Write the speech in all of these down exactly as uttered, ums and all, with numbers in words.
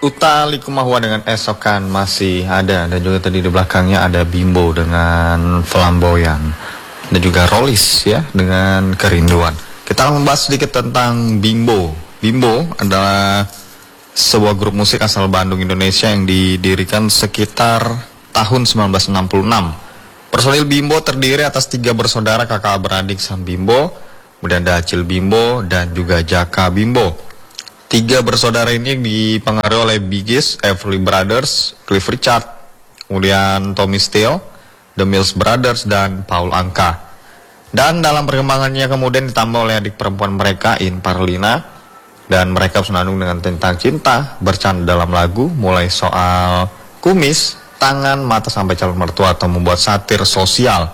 Utha Likumahua dengan Esokan masih ada, dan juga tadi di belakangnya ada Bimbo dengan Flamboyan, dan juga Rolis ya dengan Kerinduan. Kita akan membahas sedikit tentang Bimbo. Bimbo adalah sebuah grup musik asal Bandung, Indonesia yang didirikan sekitar tahun sembilan belas enam puluh enam. Personil Bimbo terdiri atas tiga bersaudara kakak beradik Sam Bimbo, kemudian ada Acil Bimbo dan juga Jaka Bimbo. Tiga bersaudara ini dipengaruhi oleh Bee Gees, Everly Brothers, Cliff Richard, kemudian Tommy Steele, The Mills Brothers, dan Paul Anka. Dan dalam perkembangannya kemudian ditambah oleh adik perempuan mereka, In Parlina, dan mereka senandung dengan tentang cinta, bercanda dalam lagu, mulai soal kumis, tangan, mata, sampai calon mertua atau membuat satir sosial.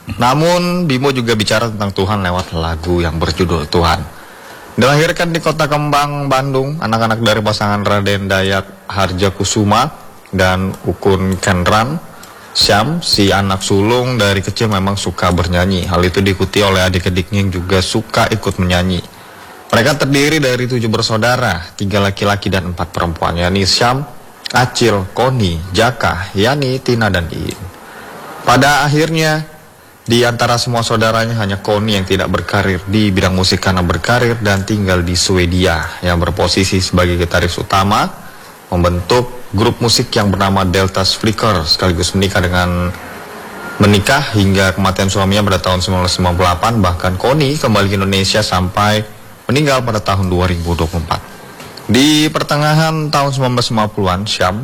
Namun Bimbo juga bicara tentang Tuhan lewat lagu yang berjudul Tuhan. Dilahirkan di Kota Kembang, Bandung, anak-anak dari pasangan Raden Dayat Harja Kusuma dan Ukun Kenran Syam, si anak sulung dari kecil memang suka bernyanyi. Hal itu diikuti oleh adik-adiknya yang juga suka ikut menyanyi. Mereka terdiri dari tujuh bersaudara, tiga laki-laki dan empat perempuan, yakni Syam, Acil, Koni, Jaka, Yani, Tina, dan Iin. Pada akhirnya, di antara semua saudaranya hanya Koni yang tidak berkarir di bidang musik karena berkarir dan tinggal di Swedia, yang berposisi sebagai gitaris utama, membentuk grup musik yang bernama Delta's Flicker, sekaligus menikah dengan menikah hingga kematian suaminya pada tahun sembilan belas sembilan puluh delapan. Bahkan Koni kembali ke Indonesia sampai meninggal pada tahun dua ribu dua puluh empat. Di pertengahan tahun sembilan belas lima puluhan, Syam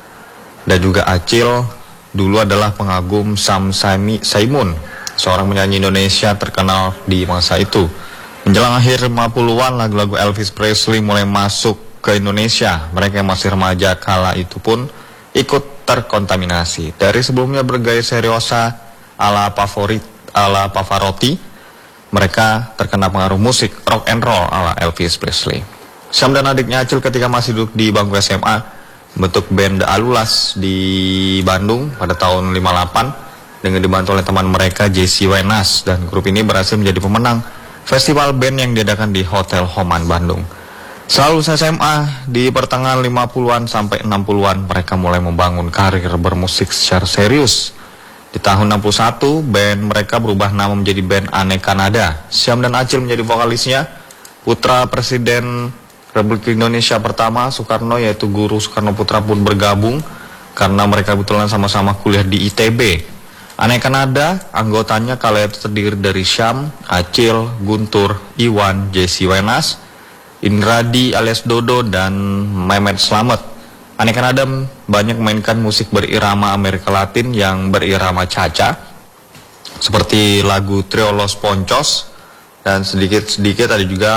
dan juga Acil dulu adalah pengagum Sam Saimun, seorang penyanyi Indonesia terkenal di masa itu. Menjelang akhir lima puluhan, lagu-lagu Elvis Presley mulai masuk ke Indonesia. Mereka yang masih remaja kala itu pun ikut terkontaminasi. Dari sebelumnya bergaya seriosa ala favorit ala Pavarotti, mereka terkena pengaruh musik rock and roll ala Elvis Presley. Syam dan adiknya Acil ketika masih duduk di bangku S M A bentuk band The Alulas di Bandung pada tahun lima puluh delapan dengan dibantu oleh teman mereka Jesse Wenas, dan grup ini berhasil menjadi pemenang festival band yang diadakan di Hotel Homan Bandung. Selalu S M A di pertengahan lima puluhan sampai enam puluhan mereka mulai membangun karir bermusik secara serius. Di tahun enam puluh satu band mereka berubah nama menjadi band Aneka Nada. Syam dan Acil menjadi vokalisnya. Putra Presiden Republik Indonesia pertama, Soekarno, yaitu Guru Soekarno Putra pun bergabung karena mereka kebetulan sama-sama kuliah di I T B. Aneka Nada, anggotanya kala itu terdiri dari Syam, Acil, Guntur, Iwan, Jesse Wenas, Indradi alias Dodo, dan Mehmet Slamet. Aneka Nada banyak memainkan musik berirama Amerika Latin yang berirama Cha-cha, seperti lagu Trio Los Ponchos, dan sedikit-sedikit ada juga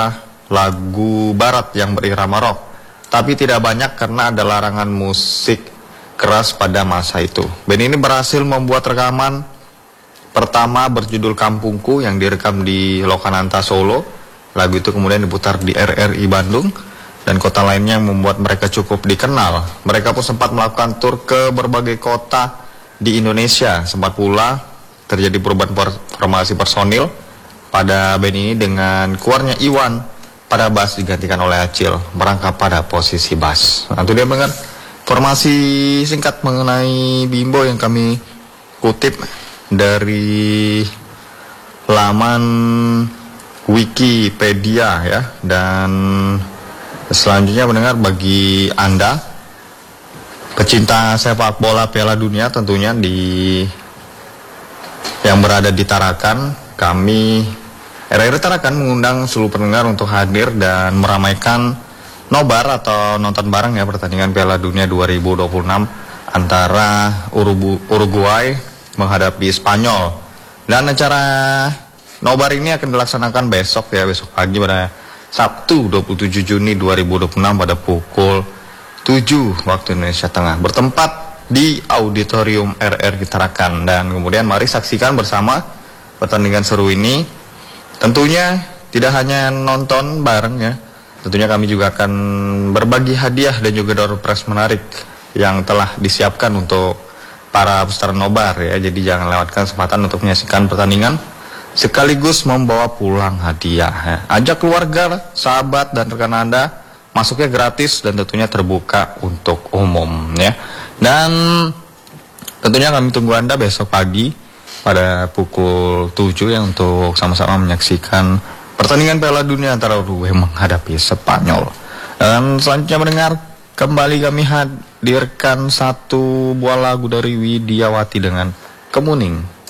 lagu barat yang berirama rock, tapi tidak banyak karena ada larangan musik keras pada masa itu. Band ini berhasil membuat rekaman pertama berjudul Kampungku yang direkam di Lokananta Solo. Lagu itu kemudian diputar di R R I Bandung dan kota lainnya yang membuat mereka cukup dikenal. Mereka pun sempat melakukan tur ke berbagai kota di Indonesia. Sempat pula terjadi perubahan formasi personil pada band ini dengan keluarnya Iwan pada bass digantikan oleh Acil merangkap pada posisi bass. Nah, itu dia mendengar informasi singkat mengenai Bimbo yang kami kutip dari laman Wikipedia ya. Dan selanjutnya mendengar bagi Anda pecinta sepak bola Piala Dunia tentunya di yang berada di Tarakan, kami R R I Tarakan mengundang seluruh pendengar untuk hadir dan meramaikan nobar atau nonton bareng ya pertandingan Piala Dunia dua ribu dua puluh enam antara Uruguay menghadapi Spanyol. Dan acara nobar ini akan dilaksanakan besok ya, besok pagi pada Sabtu dua puluh tujuh Juni dua ribu dua puluh enam pada pukul tujuh waktu Indonesia Tengah, bertempat di Auditorium R R I Tarakan. Dan kemudian mari saksikan bersama pertandingan seru ini. Tentunya tidak hanya nonton bareng ya, tentunya kami juga akan berbagi hadiah dan juga door prize menarik yang telah disiapkan untuk para peserta nobar ya. Jadi jangan lewatkan kesempatan untuk menyaksikan pertandingan sekaligus membawa pulang hadiah ya. Ajak keluarga, sahabat, dan rekan Anda masuknya gratis dan tentunya terbuka untuk umum ya. Dan tentunya kami tunggu Anda besok pagi pada pukul tujuh ya untuk sama-sama menyaksikan pertandingan Piala Dunia antara Uruguay menghadapi Spanyol. Dan selanjutnya mendengar kembali kami hadirkan satu buah lagu dari Widiawati dengan Kemuning.